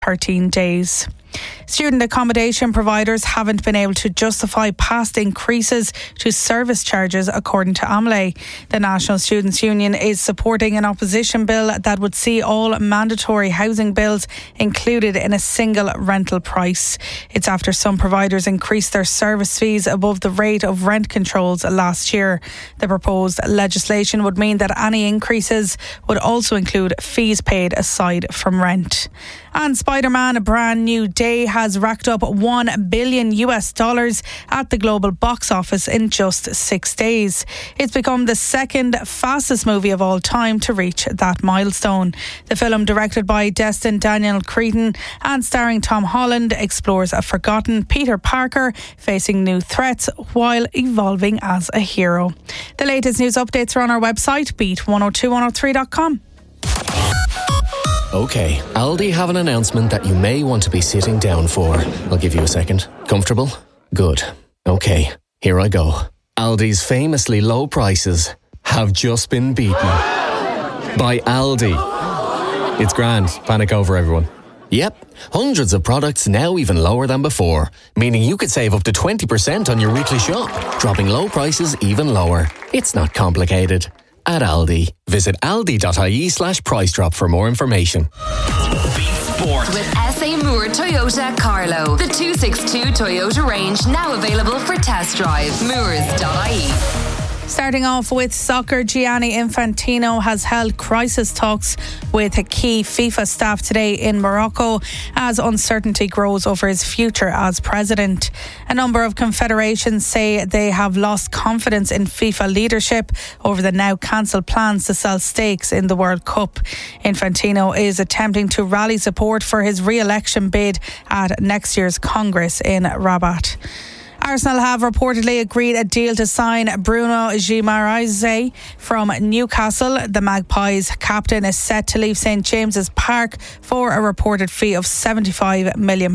13 days. Student accommodation providers haven't been able to justify past increases to service charges, according to AMLE. The National Students' Union is supporting an opposition bill that would see all mandatory housing bills included in a single rental price. It's after some providers increased their service fees above the rate of rent controls last year. The proposed legislation would mean that any increases would also include fees paid aside from rent. And Spider-Man: A Brand New Day has racked up $1 billion at the global box office in just 6 days. It's become the second fastest movie of all time to reach that milestone. The film, directed by Destin Daniel Cretton and starring Tom Holland, explores a forgotten Peter Parker facing new threats while evolving as a hero. The latest news updates are on our website, beat102103.com. OK, Aldi have an announcement that you may want to be sitting down for. I'll give you a second. Comfortable? Good. OK, here I go. Aldi's famously low prices have just been beaten by Aldi. It's grand. Panic over, everyone. Yep, hundreds of products now even lower than before, meaning you could save up to 20% on your weekly shop, dropping low prices even lower. It's not complicated. At Aldi. Visit aldi.ie/price drop for more information. Beat Sport with SA Moore Toyota Carlo. The 262 Toyota range now available for test drive. Moores.ie. Starting off with soccer, Gianni Infantino has held crisis talks with key FIFA staff today in Morocco as uncertainty grows over his future as president. A number of confederations say they have lost confidence in FIFA leadership over the now cancelled plans to sell stakes in the World Cup. Infantino is attempting to rally support for his re-election bid at next year's Congress in Rabat. Arsenal have reportedly agreed a deal to sign Bruno Guimaraes from Newcastle. The Magpies captain is set to leave St James's Park for a reported fee of £75 million.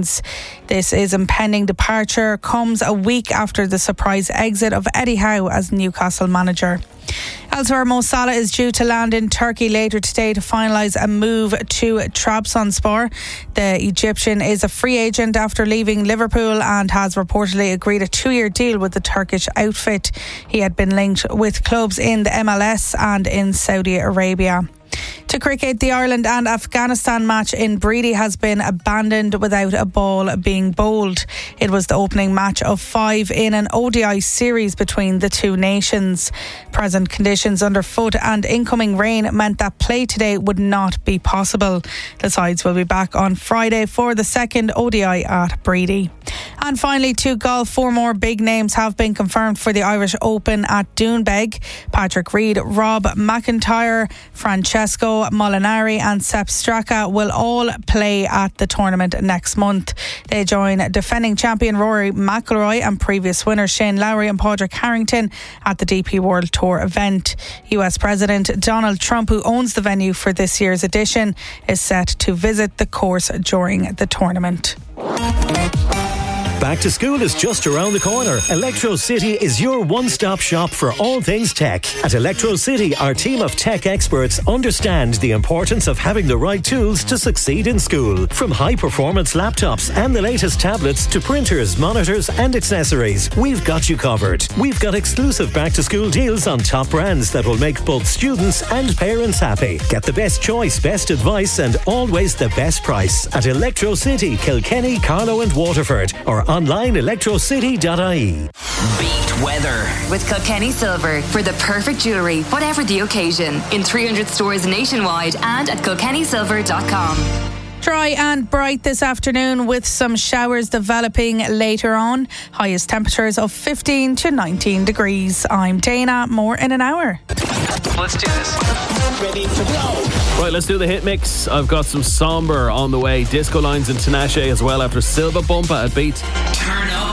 This is impending departure comes a week after the surprise exit of Eddie Howe as Newcastle manager. Elsewhere, Mo Salah is due to land in Turkey later today to finalise a move to Trabzonspor. The Egyptian is a free agent after leaving Liverpool and has reportedly agreed a 2-year deal with the Turkish outfit. He had been linked with clubs in the MLS and in Saudi Arabia. To cricket, the Ireland and Afghanistan match in Breedy has been abandoned without a ball being bowled. It was the opening match of 5 in an ODI series between the two nations. Present conditions underfoot and incoming rain meant that play today would not be possible. The sides will be back on Friday for the second ODI at Breedy. And finally, to golf, 4 more big names have been confirmed for the Irish Open at Doonbeg. Patrick Reed, Rob McIntyre, Francesco Molinari and Sepp Straka will all play at the tournament next month. They join defending champion Rory McIlroy and previous winner Shane Lowry and Padraig Harrington at the DP World Tour event. US President Donald Trump, who owns the venue for this year's edition, is set to visit the course during the tournament. Back to school is just around the corner. Electro City is your one-stop shop for all things tech. At Electro City, our team of tech experts understand the importance of having the right tools to succeed in school. From high-performance laptops and the latest tablets to printers, monitors and accessories, we've got you covered. We've got exclusive back-to-school deals on top brands that will make both students and parents happy. Get the best choice, best advice and always the best price at Electro City, Kilkenny, Carlow and Waterford, or online electrocity.ie. Beat weather with Kilkenny Silver for the perfect jewellery, whatever the occasion. In 300 stores nationwide and at kilkennysilver.com. Dry and bright this afternoon with some showers developing later on. Highest temperatures of 15 to 19 degrees. I'm Dana. More in an hour. Let's do this. Ready to go. Right, let's do the hit mix. I've got some somber on the way. Disco Lines and Tinashe as well after Silva Bumpa at Beat. Turn up.